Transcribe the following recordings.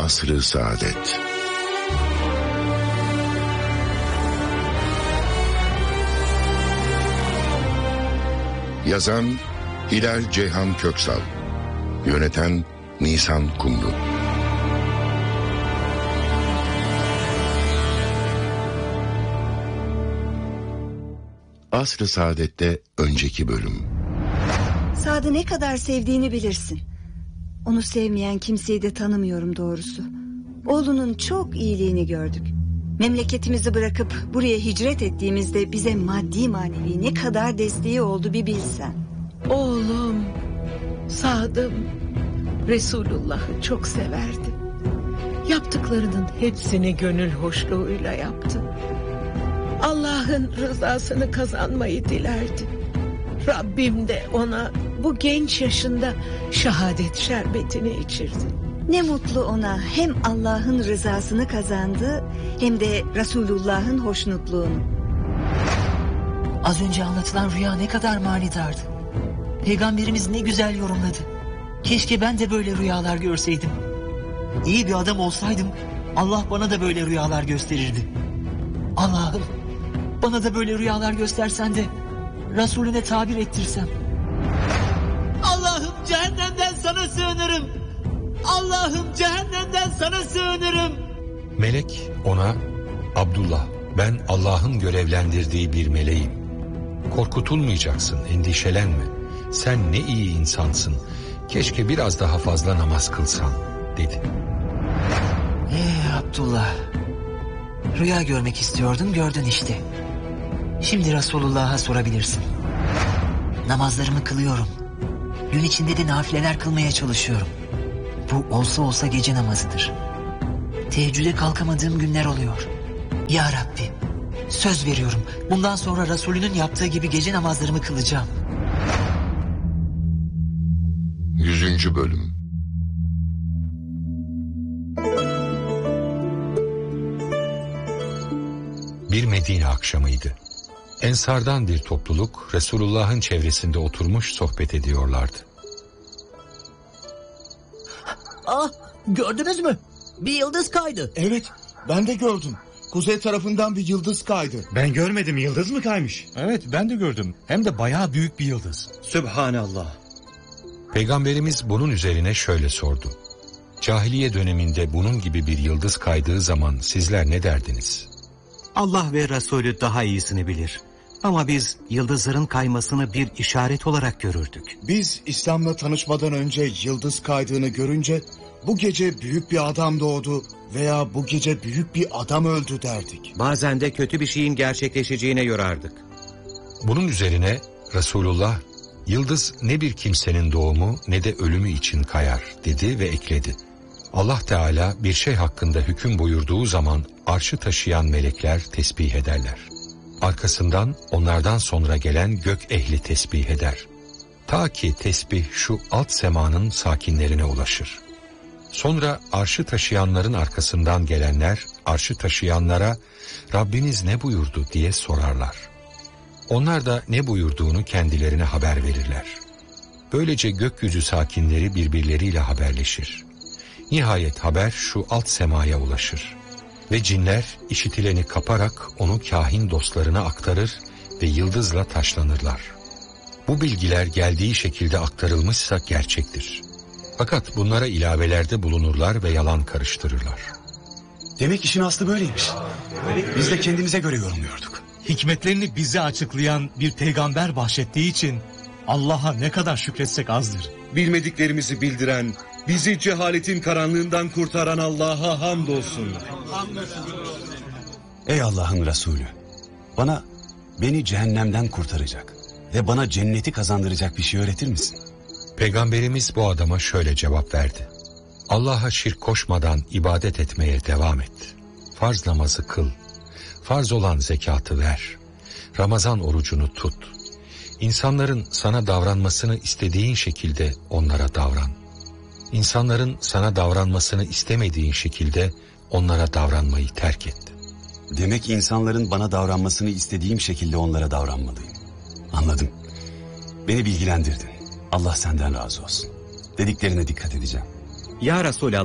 Asr-ı Saadet. Yazan Hilal Ceyhan Köksal, yöneten Nisan Kumru. Asr-ı Saadet'te önceki bölüm. Sad'ı ne kadar sevdiğini bilirsin. Onu sevmeyen kimseyi de tanımıyorum doğrusu. Oğlunun çok iyiliğini gördük. Memleketimizi bırakıp buraya hicret ettiğimizde bize maddi manevi ne kadar desteği oldu bir bilsen. Oğlum, Sad'ım, Resulullah'ı çok severdi. Yaptıklarının hepsini gönül hoşluğuyla yaptı. Allah'ın rızasını kazanmayı dilerdi. Rabbim de ona bu genç yaşında şehadet şerbetini içirdi. Ne mutlu ona, hem Allah'ın rızasını kazandı hem de Resulullah'ın hoşnutluğunu. Az önce anlatılan rüya ne kadar manidardı. Peygamberimiz ne güzel yorumladı. Keşke ben de böyle rüyalar görseydim. İyi bir adam olsaydım Allah bana da böyle rüyalar gösterirdi. Allah'ım, bana da böyle rüyalar göstersen de Resulüne tabir ettirsem. Allah'ım, cehennemden sana sığınırım. Allah'ım, cehennemden sana sığınırım. Melek ona, Abdullah, ben Allah'ın görevlendirdiği bir meleğim. Korkutulmayacaksın, endişelenme. Sen ne iyi insansın. Keşke biraz daha fazla namaz kılsan, dedi. Abdullah, rüya görmek istiyordun, gördün işte. Şimdi Resulullah'a sorabilirsin. Namazlarımı kılıyorum. Gün içinde de nafileler kılmaya çalışıyorum. Bu olsa olsa gece namazıdır. Teheccüde kalkamadığım günler oluyor. Ya Rabbi, söz veriyorum, bundan sonra Resulünün yaptığı gibi gece namazlarımı kılacağım. 100. Bölüm. Bir Medine akşamıydı. Ensardan bir topluluk Resulullah'ın çevresinde oturmuş sohbet ediyorlardı. Gördünüz mü? Bir yıldız kaydı. Evet, ben de gördüm. Kuzey tarafından bir yıldız kaydı. Ben görmedim, yıldız mı kaymış? Evet, ben de gördüm. Hem de bayağı büyük bir yıldız. Sübhanallah. Peygamberimiz bunun üzerine şöyle sordu. Cahiliye döneminde bunun gibi bir yıldız kaydığı zaman sizler ne derdiniz? Allah ve Resulü daha iyisini bilir. Ama biz yıldızların kaymasını bir işaret olarak görürdük. Biz İslam'la tanışmadan önce yıldız kaydığını görünce bu gece büyük bir adam doğdu veya bu gece büyük bir adam öldü derdik. Bazen de kötü bir şeyin gerçekleşeceğine yorardık. Bunun üzerine Resulullah, yıldız ne bir kimsenin doğumu ne de ölümü için kayar, dedi ve ekledi. Allah Teala bir şey hakkında hüküm buyurduğu zaman arşı taşıyan melekler tesbih ederler. Arkasından onlardan sonra gelen gök ehli tesbih eder. Ta ki tesbih şu alt semanın sakinlerine ulaşır. Sonra arşı taşıyanların arkasından gelenler arşı taşıyanlara Rabbiniz ne buyurdu diye sorarlar. Onlar da ne buyurduğunu kendilerine haber verirler. Böylece gökyüzü sakinleri birbirleriyle haberleşir. Nihayet haber şu alt semaya ulaşır. Ve cinler işitileni kaparak onu kahin dostlarına aktarır ve yıldızla taşlanırlar. Bu bilgiler geldiği şekilde aktarılmışsa gerçektir. Fakat bunlara ilavelerde bulunurlar ve yalan karıştırırlar. Demek işin aslı böyleymiş. Biz de kendimize göre yorumluyorduk. Hikmetlerini bize açıklayan bir peygamber bahşettiği için Allah'a ne kadar şükretsek azdır. Bilmediklerimizi bildiren, bizi cehaletin karanlığından kurtaran Allah'a hamdolsun. Ey Allah'ın Resulü, beni cehennemden kurtaracak ve bana cenneti kazandıracak bir şey öğretir misin? Peygamberimiz bu adama şöyle cevap verdi. Allah'a şirk koşmadan ibadet etmeye devam et. Farz namazı kıl. Farz olan zekatı ver. Ramazan orucunu tut. İnsanların sana davranmasını istediğin şekilde onlara davran. İnsanların sana davranmasını istemediğin şekilde onlara davranmayı terk et. Demek insanların bana davranmasını istediğim şekilde onlara davranmalıyım. Anladım. Beni bilgilendirdin. Allah senden razı olsun. Dediklerine dikkat edeceğim. Ya Resulallah,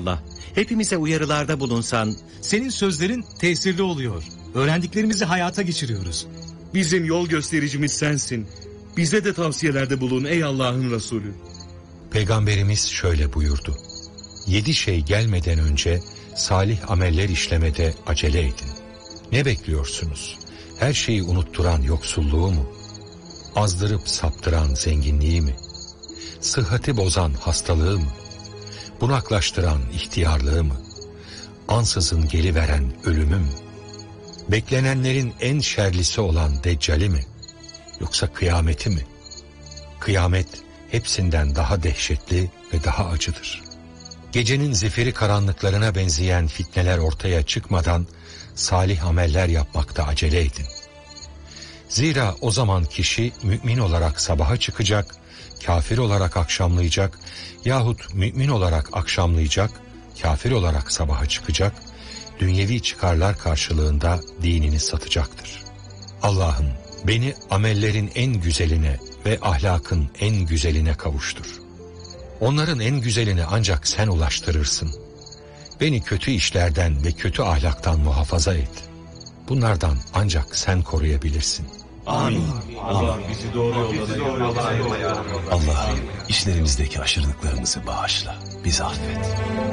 hepimize uyarılarda bulunsan. Senin sözlerin tesirli oluyor. Öğrendiklerimizi hayata geçiriyoruz. Bizim yol göstericimiz sensin. Bize de tavsiyelerde bulun ey Allah'ın Resulü. Peygamberimiz şöyle buyurdu. 7 şey gelmeden önce salih ameller işlemede acele edin. Ne bekliyorsunuz? Her şeyi unutturan yoksulluğu mu? Azdırıp saptıran zenginliği mi? Sıhhati bozan hastalığı mı? Bunaklaştıran ihtiyarlığı mı? Ansızın geliveren ölümü mü? Beklenenlerin en şerlisi olan Deccali mi? Yoksa kıyameti mi? Kıyamet hepsinden daha dehşetli ve daha acıdır. Gecenin zifiri karanlıklarına benzeyen fitneler ortaya çıkmadan salih ameller yapmakta acele edin. Zira o zaman kişi mümin olarak sabaha çıkacak, kafir olarak akşamlayacak yahut mümin olarak akşamlayacak, kafir olarak sabaha çıkacak, dünyevi çıkarlar karşılığında dinini satacaktır. Allah'ım beni amellerin en güzeline ve ahlakın en güzeline kavuştur. Onların en güzelini ancak sen ulaştırırsın. Beni kötü işlerden ve kötü ahlaktan muhafaza et. Bunlardan ancak sen koruyabilirsin. Amin. Allah bizi doğru yolda. Allah'ım işlerimizdeki aşırılıklarımızı bağışla. Bizi affet.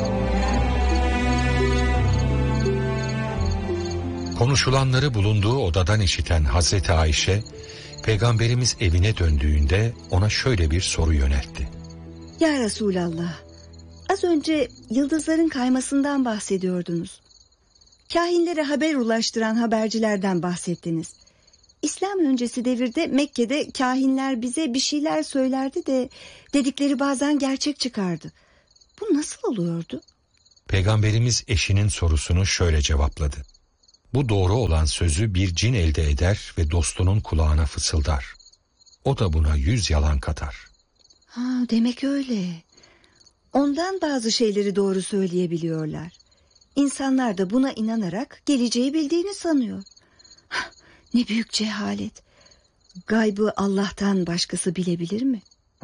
Konuşulanları bulunduğu odadan işiten Hazreti Ayşe, Peygamberimiz evine döndüğünde ona şöyle bir soru yöneltti. Ya Resulallah, az önce yıldızların kaymasından bahsediyordunuz. Kahinlere haber ulaştıran habercilerden bahsettiniz. İslam öncesi devirde Mekke'de kahinler bize bir şeyler söylerdi de dedikleri bazen gerçek çıkardı. Bu nasıl oluyordu? Peygamberimiz eşinin sorusunu şöyle cevapladı. Bu doğru olan sözü bir cin elde eder ve dostunun kulağına fısıldar. O da buna 100 yalan katar. Ha, demek öyle. Ondan bazı şeyleri doğru söyleyebiliyorlar. İnsanlar da buna inanarak geleceği bildiğini sanıyor. Ne büyük cehalet. Gaybı Allah'tan başkası bilebilir mi?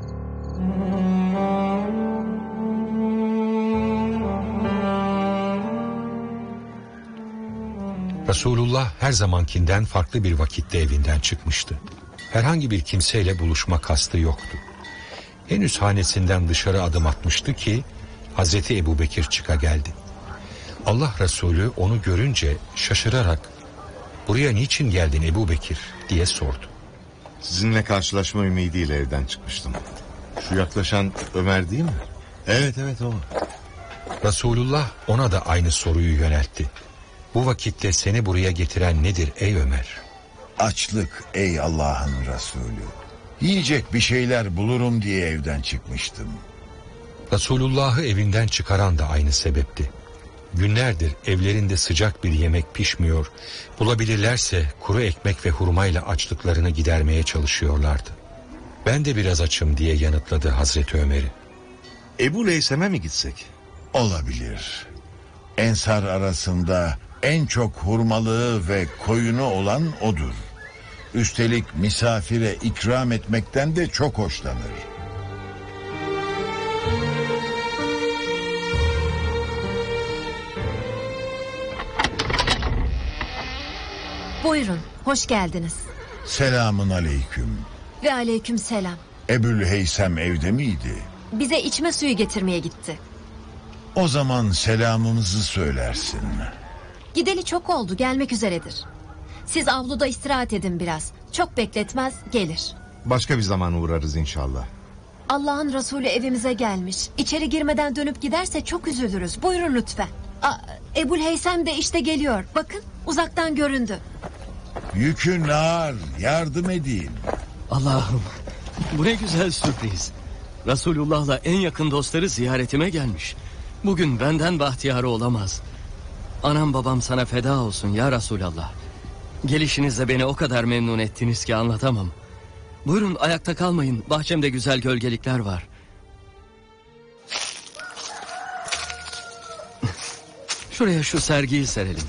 Resulullah her zamankinden farklı bir vakitte evinden çıkmıştı. Herhangi bir kimseyle buluşma kastı yoktu. Henüz hanesinden dışarı adım atmıştı ki Hazreti Ebubekir çıka geldi. Allah Resulü onu görünce şaşırarak "Buraya niçin geldin Ebubekir?" diye sordu. Sizinle karşılaşma ümidiyle evden çıkmıştım. Şu yaklaşan Ömer değil mi? Evet o. Resulullah ona da aynı soruyu yöneltti. Bu vakitte seni buraya getiren nedir ey Ömer? Açlık ey Allah'ın Resulü. Yiyecek bir şeyler bulurum diye evden çıkmıştım. Resulullah'ı evinden çıkaran da aynı sebepti. Günlerdir evlerinde sıcak bir yemek pişmiyor, bulabilirlerse kuru ekmek ve hurmayla açlıklarını gidermeye çalışıyorlardı. Ben de biraz açım diye yanıtladı Hazreti Ömer'i. Ebu Leysem'e mi gitsek? Olabilir. Ensar arasında en çok hurmalığı ve koyunu olan odur. Üstelik misafire ikram etmekten de çok hoşlanır. Buyurun, hoş geldiniz. Selamun aleyküm. Ve aleyküm selam. Ebu'l-Heysem evde miydi? Bize içme suyu getirmeye gitti. O zaman selamımızı söylersin. Gideli çok oldu, gelmek üzeredir. Siz avluda istirahat edin biraz. Çok bekletmez, gelir. Başka bir zaman uğrarız inşallah. Allah'ın Resulü evimize gelmiş. İçeri girmeden dönüp giderse çok üzülürüz. Buyurun lütfen. Ebu'l-Heysem de işte geliyor. Bakın, uzaktan göründü. Yükün ağır, yardım edeyim. Allah'ım, bu ne güzel sürpriz. Resulullah'la en yakın dostları ziyaretime gelmiş. Bugün benden bahtiyarı olamaz. Anam babam sana feda olsun ya Resulallah. Gelişinizle beni o kadar memnun ettiniz ki anlatamam. Buyurun ayakta kalmayın. Bahçemde güzel gölgelikler var. Şuraya şu sergiyi serelim.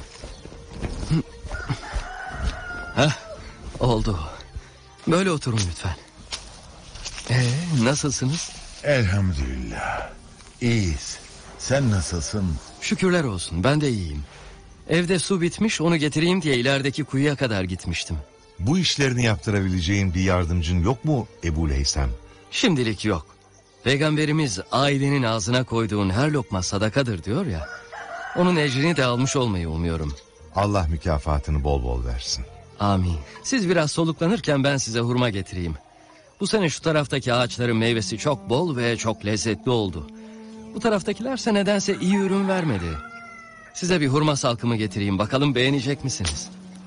Heh, oldu. Böyle oturun lütfen. Nasılsınız? Elhamdülillah. İyiyiz. Sen nasılsın? Şükürler olsun, ben de iyiyim. Evde su bitmiş, onu getireyim diye ilerideki kuyuya kadar gitmiştim. Bu işlerini yaptırabileceğin bir yardımcın yok mu Ebu'l-Heysem? Şimdilik yok. Peygamberimiz ailenin ağzına koyduğun her lokma sadakadır diyor ya. Onun ecrini de almış olmayı umuyorum. Allah mükafatını bol bol versin. Amin. Siz biraz soluklanırken ben size hurma getireyim. Bu sene şu taraftaki ağaçların meyvesi çok bol ve çok lezzetli oldu. Bu taraftakilerse nedense iyi ürün vermedi. Size bir hurma salkımı getireyim, bakalım beğenecek misiniz?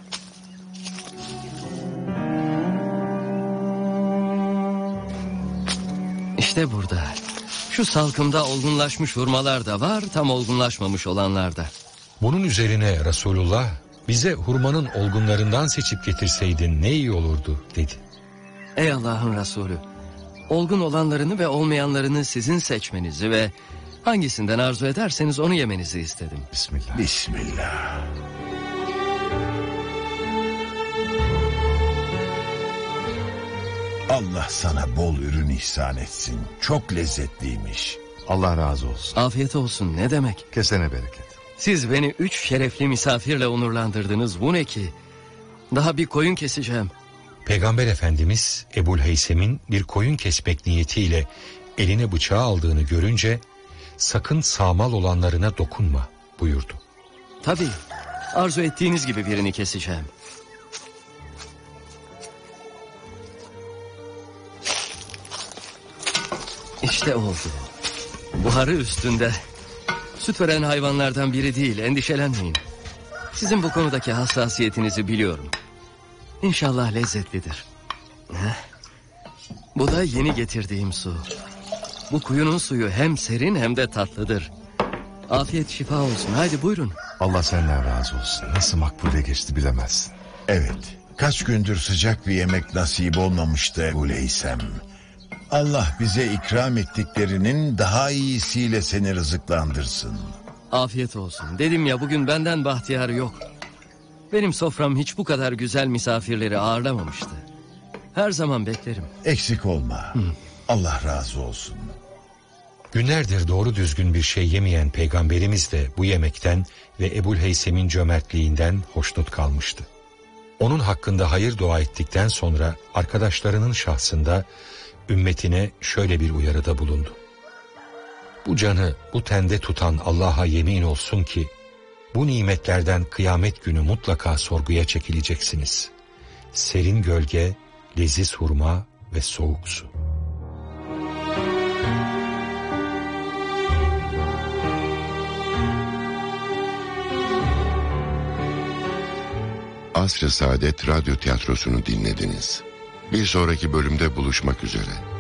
İşte burada. Şu salkımda olgunlaşmış hurmalar da var, tam olgunlaşmamış olanlar da. Bunun üzerine Resulullah, bize hurmanın olgunlarından seçip getirseydin ne iyi olurdu dedi. Ey Allah'ın Resulü, olgun olanlarını ve olmayanlarını sizin seçmenizi ve hangisinden arzu ederseniz onu yemenizi istedim. Bismillah. Bismillah. Allah sana bol ürün ihsan etsin. Çok lezzetliymiş. Allah razı olsun. Afiyet olsun, ne demek? Kesene bereket. Siz beni 3 şerefli misafirle onurlandırdınız. Bu ne ki? Daha bir koyun keseceğim. Peygamber Efendimiz Ebu'l-Heysem'in bir koyun kesmek niyetiyle eline bıçağı aldığını görünce sakın sağmal olanlarına dokunma buyurdu. Tabii, arzu ettiğiniz gibi birini keseceğim. İşte oldu. Buharı üstünde. Süt veren hayvanlardan biri değil, endişelenmeyin. Sizin bu konudaki hassasiyetinizi biliyorum. İnşallah lezzetlidir. Bu da yeni getirdiğim su. Bu kuyunun suyu hem serin hem de tatlıdır. Afiyet şifa olsun, haydi buyurun. Allah senden razı olsun. Nasıl makbule geçti bilemezsin. Evet, kaç gündür sıcak bir yemek nasip olmamıştı Ebu'l-Heysem. Allah bize ikram ettiklerinin daha iyisiyle seni rızıklandırsın. Afiyet olsun. Dedim ya, bugün benden bahtiyar yok. Benim sofram hiç bu kadar güzel misafirleri ağırlamamıştı. Her zaman beklerim. Eksik olma. Allah razı olsun. Günlerdir doğru düzgün bir şey yemeyen Peygamberimiz de bu yemekten ve Ebu'l-Heysem'in cömertliğinden hoşnut kalmıştı. Onun hakkında hayır dua ettikten sonra arkadaşlarının şahsında ümmetine şöyle bir uyarıda bulundu. Bu canı bu tende tutan Allah'a yemin olsun ki bu nimetlerden kıyamet günü mutlaka sorguya çekileceksiniz. Serin gölge, leziz hurma ve soğuk su. Asr-ı Saadet Radyo Tiyatrosu'nu dinlediniz. Bir sonraki bölümde buluşmak üzere.